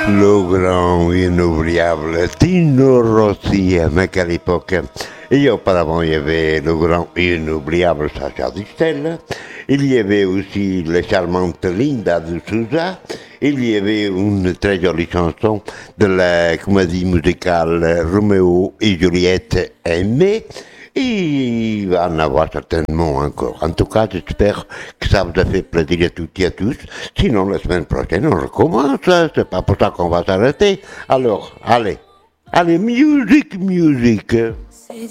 Le grand inoubliable Tino Rossi, mais qu'à l'époque, et auparavant il y avait le grand inoubliable Sacha Distel, il y avait aussi la charmante Linda de Souza, il y avait une très jolie chanson de la comédie musicale Roméo et Juliette aimée. Et il va en avoir certainement encore. En tout cas, j'espère que ça vous a fait plaisir à toutes et à tous. Sinon, la semaine prochaine, on recommence. C'est pas pour ça qu'on va s'arrêter. Alors, allez. Allez, musique, musique.